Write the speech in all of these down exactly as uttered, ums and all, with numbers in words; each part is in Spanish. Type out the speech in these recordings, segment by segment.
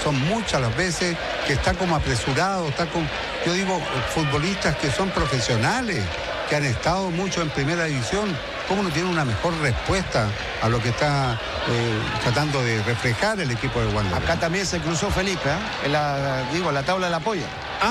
son muchas las veces que está como apresurado, está con, yo digo, futbolistas que son profesionales, que han estado mucho en primera división. ¿Cómo no tiene una mejor respuesta a lo que está eh, tratando de reflejar el equipo de Wanderers? Acá también se cruzó Felipe, ¿eh? en la, digo, en la tabla de la polla.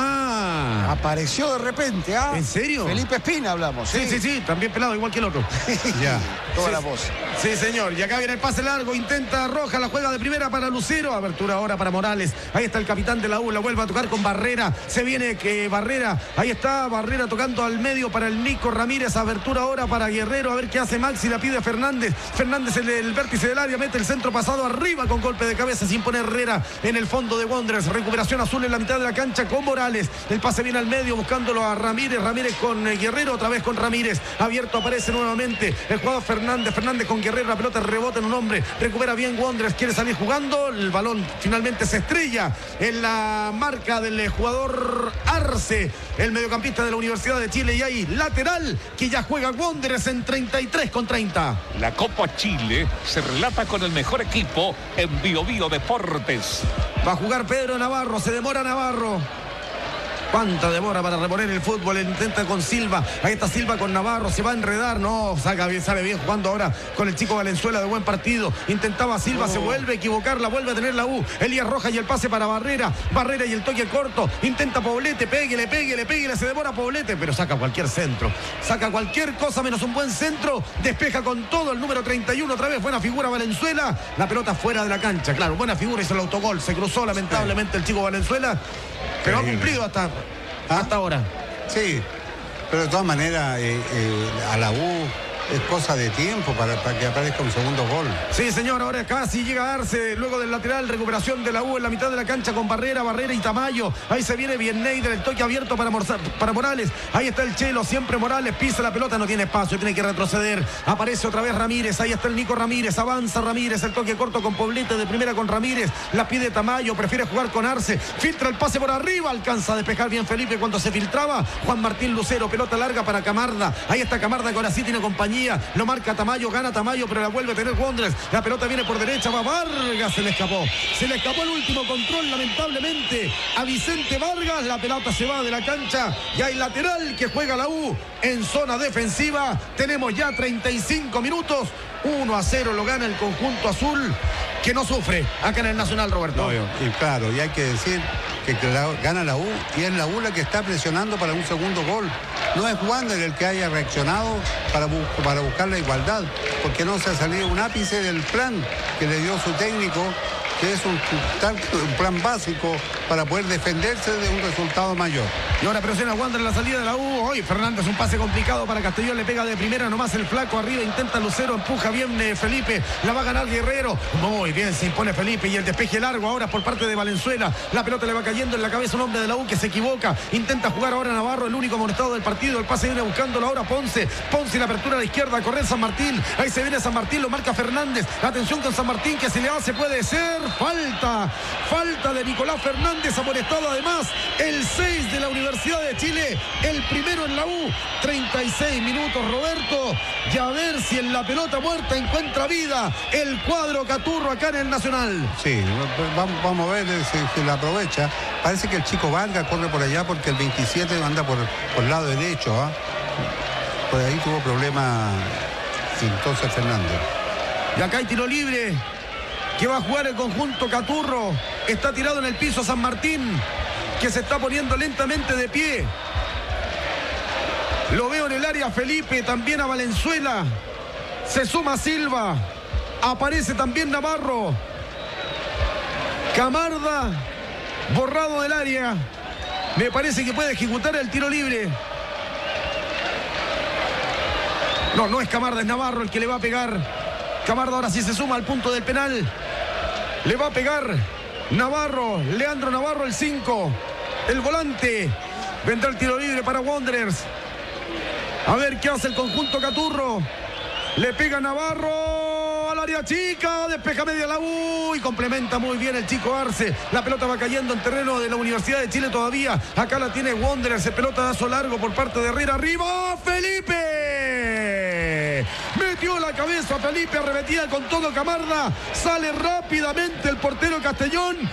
Ah, apareció de repente, ¿ah? ¿En serio? Felipe Espina hablamos. Sí, sí, sí, sí, también pelado, igual que el otro. Ya. Toda sí, la voz. Sí, señor. Y acá viene el pase largo, intenta Roja, la juega de primera para Lucero, abertura ahora para Morales. Ahí está el capitán de la U, la vuelve a tocar con Barrera. Se viene que Barrera, ahí está Barrera tocando al medio para el Nico Ramírez, abertura ahora para Guerrero, a ver qué hace Maxi, la pide Fernández. Fernández en el vértice del área, mete el centro pasado arriba con golpe de cabeza, sin poner Herrera en el fondo de Wanderers. Recuperación azul en la mitad de la cancha con Morales. El pase viene al medio buscándolo a Ramírez. Ramírez con eh, Guerrero, otra vez con Ramírez. Abierto aparece nuevamente el jugador Fernández. Fernández con Guerrero, la pelota rebota en un hombre. Recupera bien Wanderers, quiere salir jugando. El balón finalmente se estrella en la marca del jugador Arce, el mediocampista de la Universidad de Chile. Y ahí lateral que ya juega Wanderers en treinta y tres con treinta. La Copa Chile se relata con el mejor equipo en Bio Bio Deportes. Va a jugar Pedro Navarro, se demora Navarro. ¿Cuánta demora para reponer el fútbol? Intenta con Silva. Ahí está Silva con Navarro. Se va a enredar. No, saca bien, sale bien jugando ahora con el chico Valenzuela de buen partido. Intentaba Silva, oh. se vuelve a equivocar. La vuelve a tener la U. Elías Rojas y el pase para Barrera. Barrera y el toque corto. Intenta Poblete. Péguele, péguele, péguele. Se demora Poblete, pero saca cualquier centro. Saca cualquier cosa menos un buen centro. Despeja con todo el número treinta y uno. Otra vez buena figura Valenzuela. La pelota fuera de la cancha. Claro, buena figura, hizo el autogol. Se cruzó lamentablemente el chico Valenzuela. Pero ha cumplido hasta, ¿Ah? hasta ahora. Sí, pero de todas maneras eh, eh, a la U es cosa de tiempo para, para que aparezca un segundo gol. Sí, señor, ahora casi llega Arce, luego del lateral, recuperación de la U en la mitad de la cancha con Barrera, Barrera y Tamayo. Ahí se viene bien Neider, el toque abierto para, Morza, para Morales. Ahí está el Chelo, siempre Morales, pisa la pelota, no tiene espacio, tiene que retroceder. Aparece otra vez Ramírez, ahí está el Nico Ramírez, avanza Ramírez, el toque corto con Poblete de primera con Ramírez. La pide Tamayo, prefiere jugar con Arce, filtra el pase por arriba, alcanza a despejar bien Felipe cuando se filtraba. Juan Martín Lucero, pelota larga para Camarda. Ahí está Camarda que ahora sí tiene compañía. Lo marca Tamayo, gana Tamayo, pero la vuelve a tener Wanderers. La pelota viene por derecha, va Vargas, se le escapó. Se le escapó el último control, lamentablemente, a Vicente Vargas. La pelota se va de la cancha y hay lateral que juega la U en zona defensiva. Tenemos ya treinta y cinco minutos. uno a cero lo gana el conjunto azul, que no sufre acá en el Nacional, Roberto. No, y claro, y hay que decir que, que la, gana la U y es la U la que está presionando para un segundo gol. No es Wander el que haya reaccionado para, bu para buscar la igualdad, porque no se ha salido un ápice del plan que le dio su técnico, que es un, un plan básico para poder defenderse de un resultado mayor. Y ahora presiona Wander en la salida de la U. Hoy Fernández, un pase complicado para Castellón, le pega de primera nomás el flaco arriba, intenta Lucero, empuja bien eh, Felipe, la va a ganar Guerrero. Muy bien, se impone Felipe y el despeje largo ahora por parte de Valenzuela. La pelota le va cayendo en la cabeza un hombre de la U que se equivoca. Intenta jugar ahora Navarro, el único amonestado del partido. El pase viene buscándolo ahora Ponce. Ponce y la apertura a la izquierda, corre San Martín. Ahí se viene San Martín, lo marca Fernández. Atención con San Martín, que si le hace puede ser falta. Falta de Nicolás Fernández, amonestado además el seis de la Universidad de Chile, el primero en la U. treinta y seis minutos, Roberto, y a ver si en la pelota muerta encuentra vida el cuadro Caturro acá en el Nacional. Sí, vamos, vamos a ver si, si la aprovecha. Parece que el chico Vargas corre por allá porque el veintisiete anda por, por el lado derecho, ¿eh? Por ahí tuvo problema entonces Fernández. Y acá hay tiro libre que va a jugar el conjunto Caturro. Está tirado en el piso San Martín, que se está poniendo lentamente de pie. Lo veo en el área Felipe, también a Valenzuela. Se suma Silva. Aparece también Navarro. Camarda, borrado del área. Me parece que puede ejecutar el tiro libre. No, no es Camarda, es Navarro el que le va a pegar. Camarda ahora sí se suma al punto del penal. Le va a pegar Navarro, Leandro Navarro, el cinco. El volante. Vendrá el tiro libre para Wanderers. A ver qué hace el conjunto Caturro. Le pega Navarro al área chica. Despeja media la U y complementa muy bien el chico Arce. La pelota va cayendo en terreno de la Universidad de Chile todavía. Acá la tiene Wanderers. El pelotazo largo por parte de Herrera. Arriba, Felipe. Metió la cabeza Felipe, arremetida con todo Camarda. Sale rápidamente el portero Castellón.